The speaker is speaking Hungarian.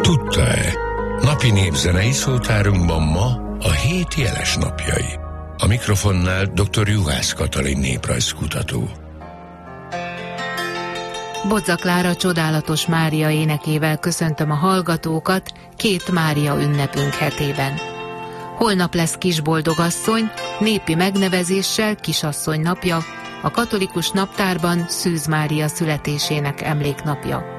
Tudta-e? Napi népzenei szótárunkban ma a 7 jeles napjai. A mikrofonnál dr. Juhász Katalin néprajzkutató. Bodza Klára csodálatos Mária énekével köszöntöm a hallgatókat 2 Mária ünnepünk hetében. Holnap lesz Kisboldogasszony, népi megnevezéssel Kisasszony napja, a katolikus naptárban Szűz Mária születésének emléknapja.